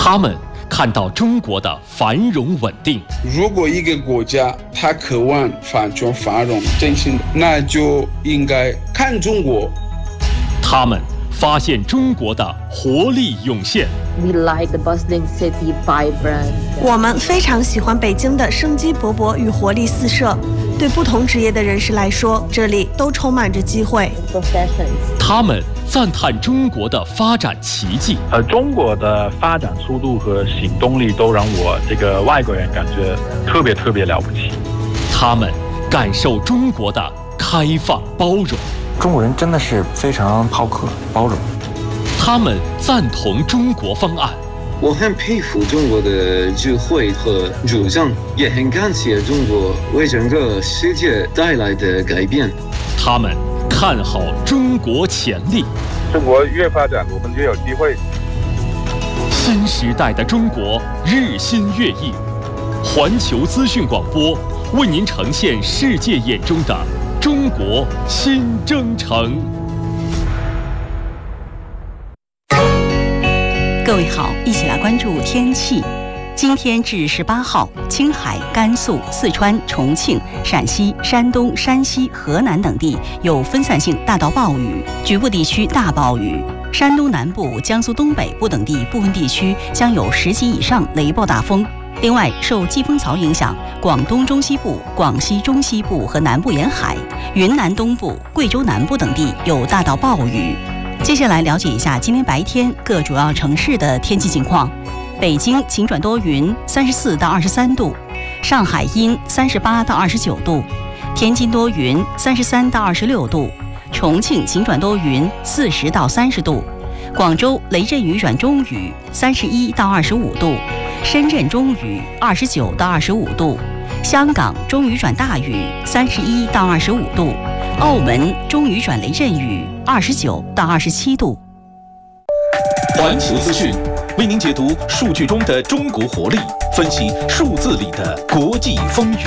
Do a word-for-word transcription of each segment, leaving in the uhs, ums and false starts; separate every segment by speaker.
Speaker 1: 他们看到中国的繁荣稳定。
Speaker 2: 如果一个国家它渴望反权繁荣振兴，那就应该看中国。
Speaker 1: 他们发现中国的活力涌现。
Speaker 3: We like the bustling city, vibrant.
Speaker 4: 我们非常喜欢北京的生机勃勃与活力四射。对不同职业的人士来说，这里都充满着机会。
Speaker 1: 他们赞叹中国的发展奇迹。
Speaker 5: 呃，中国的发展速度和行动力都让我这个外国人感觉特别特别了不起。
Speaker 1: 他们感受中国的开放包容。
Speaker 6: 中国人真的是非常好客包容。
Speaker 1: 他们赞同中国方案。
Speaker 7: 我很佩服中国的智慧和主张，也很感谢中国为整个世界带来的改变。
Speaker 1: 他们看好中国潜力。
Speaker 5: 中国越发展，我们越有机会。
Speaker 1: 新时代的中国日新月异，环球资讯广播为您呈现世界眼中的中国新征程。
Speaker 8: 各位好，一起来关注天气。今天至十八号，青海、甘肃、四川、重庆、陕西、山东、山西、河南等地有分散性大到暴雨，局部地区大暴雨。山东南部、江苏东北部等地部分地区将有十级以上雷暴大风。另外，受季风槽影响，广东中西部、广西中西部和南部沿海、云南东部、贵州南部等地有大到暴雨。接下来了解一下今天白天各主要城市的天气情况。北京晴转多云，三十四到二十三度；上海阴，三十八到二十九度；天津多云，三十三到二十六度；重庆晴转多云，四十到三十度；广州雷阵雨转中雨，三十一到二十五度；深圳中雨，二十九到二十五度；香港中雨转大雨，三十一到二十五度；澳门中雨转雷阵雨，二十九到二十七度。
Speaker 9: 环球资讯为您解读数据中的中国活力，分析数字里的国际风云。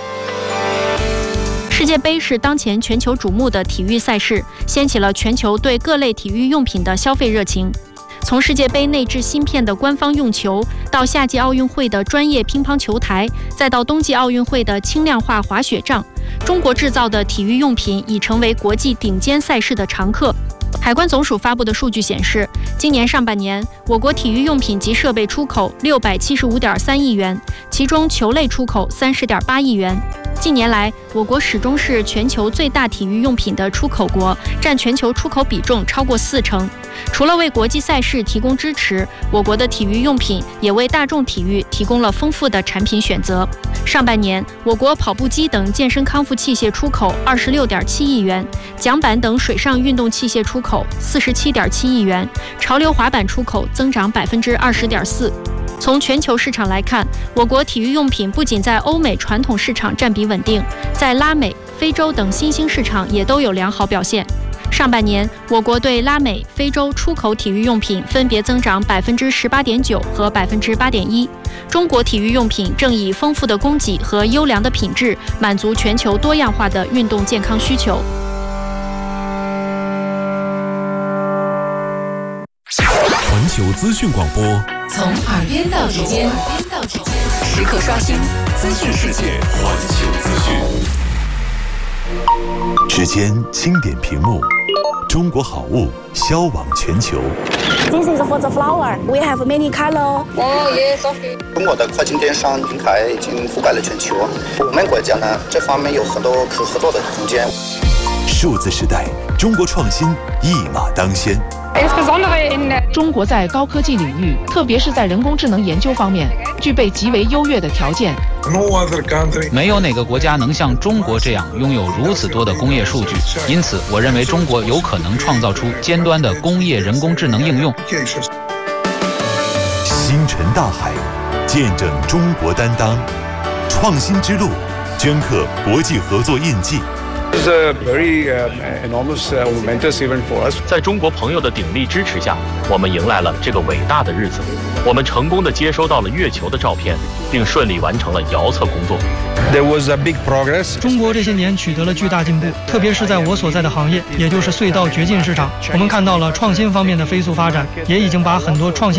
Speaker 10: 世界杯是当前全球瞩目的体育赛事，掀起了全球对各类体育用品的消费热情。从世界杯内置芯片的官方用球，到夏季奥运会的专业乒乓球台，再到冬季奥运会的轻量化滑雪杖，中国制造的体育用品已成为国际顶尖赛事的常客。海关总署发布的数据显示，今年上半年，我国体育用品及设备出口六百七十五点三亿元，其中球类出口三十点八亿元。近年来，我国始终是全球最大体育用品的出口国，占全球出口比重超过四成。除了为国际赛事提供支持，我国的体育用品也为大众体育提供了丰富的产品选择。上半年，我国跑步机等健身康复器械出口二十六点七亿元，桨板等水上运动器械出口四十七点七亿元，潮流滑板出口增长百分之二十点四。从全球市场来看，我国体育用品不仅在欧美传统市场占比稳定，在拉美、非洲等新兴市场也都有良好表现。上半年，我国对拉美、非洲出口体育用品分别增长百分之十八点九和百分之八点一。中国体育用品正以丰富的供给和优良的品质，满足全球多样化的运动健康需求。
Speaker 9: 环球资讯广播，
Speaker 11: 从耳边到指尖，时刻刷新资讯世界。
Speaker 9: 环球资讯。
Speaker 12: 指尖轻点屏幕，中国好物销往全球。
Speaker 13: This is for the flower. We have many color.
Speaker 14: Oh yes, okay.
Speaker 15: 中国的跨境电商平台已经覆盖了全球，我们国家呢这方面有很多可合作的空间。
Speaker 12: 数字时代，中国创新一马当先。
Speaker 16: 中国在高科技领域，特别是在人工智能研究方面，具备极为优越的条件。
Speaker 17: 没有哪个国家能像中国这样拥有如此多的工业数据，因此我认为中国有可能创造出尖端的工业人工智能应用。
Speaker 12: 星辰大海，见证中国担当，创新之路，镌刻国际合作印记。
Speaker 18: This is a very uh, enormous, uh, momentous event for us.
Speaker 1: 在中国朋友的鼎力支持下，我们迎来了这个伟大的日子。我们成功地接收到了月球的照片，并顺利完成了遥测工作。
Speaker 18: There was a big progress.
Speaker 19: 中国这些年取得了巨大进步，特别是在我所在的行业，也就是隧道掘进市场，我们看到了创新方面的飞速发展，也已经把很多创新